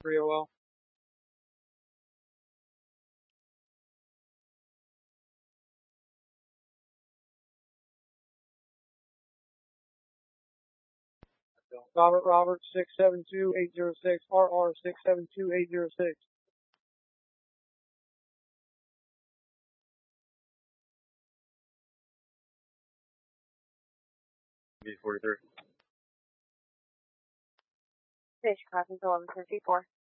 3OL. Robert 672806, RR 672806. B43. Station Crossing 1154.